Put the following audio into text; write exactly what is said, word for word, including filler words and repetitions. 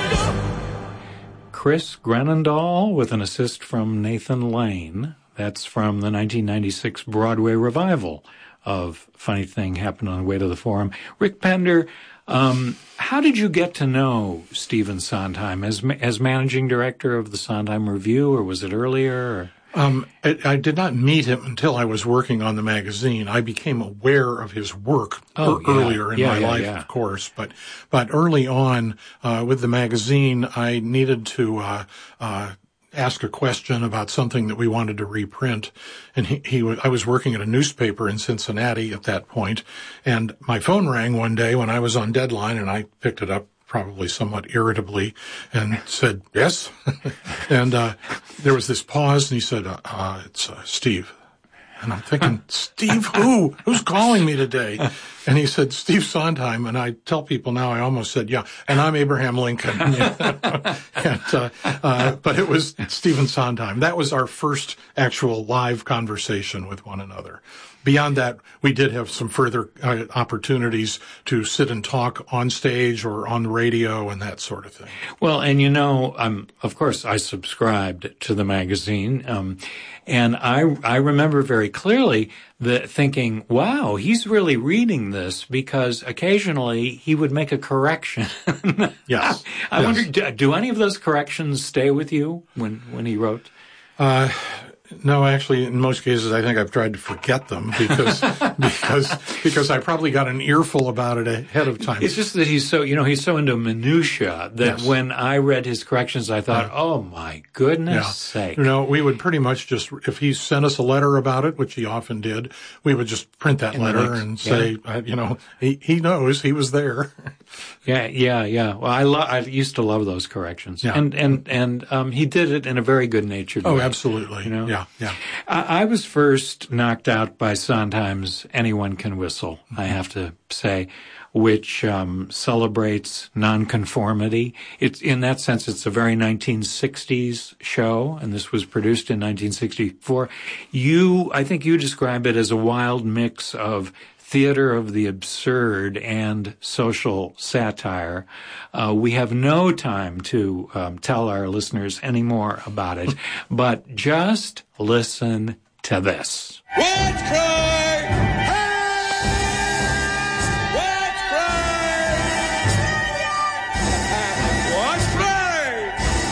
Chris Grenendahl with an assist from Nathan Lane. That's from the nineteen ninety-six Broadway revival of Funny Thing Happened on the Way to the Forum. Rick Pender, um, how did you get to know Stephen Sondheim as as managing director of the Sondheim Review, or was it earlier? Or? Um, I, I did not meet him until I was working on the magazine. I became aware of his work oh, er, yeah. earlier in yeah, my yeah, life, yeah. of course. But but early on uh, with the magazine, I needed to uh, uh, ask a question about something that we wanted to reprint. And he, he was, I was working at a newspaper in Cincinnati at that point, and my phone rang one day when I was on deadline, and I picked it up, probably somewhat irritably, and said, yes. and uh, there was this pause, and he said, uh, uh, it's uh, Steve. And I'm thinking, Steve who? Who's calling me today? And he said, Steve Sondheim. And I tell people now, I almost said, yeah, and I'm Abraham Lincoln. and, uh, uh, but it was Stephen Sondheim. That was our first actual live conversation with one another. Beyond that, we did have some further uh, opportunities to sit and talk on stage or on the radio and that sort of thing. Well, and you know, um, of course, I subscribed to the magazine, um, and I I remember very clearly the thinking, wow, he's really reading this, because occasionally he would make a correction. Yes. I yes. wonder, do, do any of those corrections stay with you when when he wrote? Uh No, actually, in most cases, I think I've tried to forget them because because because I probably got an earful about it ahead of time. It's just that he's so, you know, he's so into minutia that yes. when I read his corrections, I thought, yeah. oh my goodness yeah. sake. You know, we would pretty much just, if he sent us a letter about it, which he often did, we would just print that In letter next, and say, yeah. uh, you know, he he knows, he was there. Yeah, yeah, yeah. Well, I lo- I used to love those corrections, yeah. and and and um, he did it in a very good-natured oh, way. Oh, absolutely. You know? Yeah, yeah. I, I was first knocked out by Sondheim's "Anyone Can Whistle," mm-hmm. I have to say, which um, celebrates nonconformity. It's in that sense, it's a very nineteen sixties show, and this was produced in nineteen sixty-four. You, I think, you describe it as a wild mix of theater of the absurd and social satire. Uh, we have no time to um, tell our listeners any more about it, but just listen to this. Let's cry!